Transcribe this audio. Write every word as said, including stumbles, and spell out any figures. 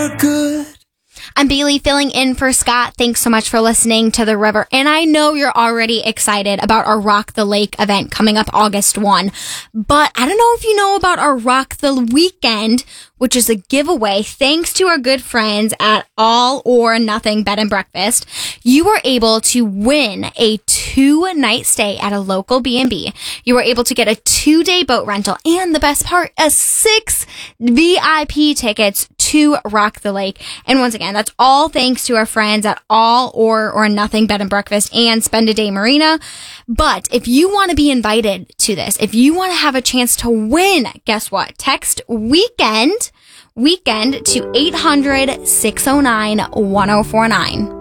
Good. I'm Bailey filling in for Scott. Thanks so much for listening to The River. And I know you're already excited about our Rock the Lake event coming up August first. But I don't know if you know about our Rock the Weekend, which is a giveaway thanks to our good friends at All or Nothing Bed and Breakfast. You were able to win a two-night stay at a local B and B. You were able to get a two-day boat rental. And the best part, a six V I P tickets to Rock the Lake. And once again, that's all thanks to our friends at All or or Nothing Bed and Breakfast and Spend a Day Marina. But if you want to be invited to this, if you want to have a chance to win, guess what? Text weekend, weekend to eight hundred, six oh nine, one oh four nine.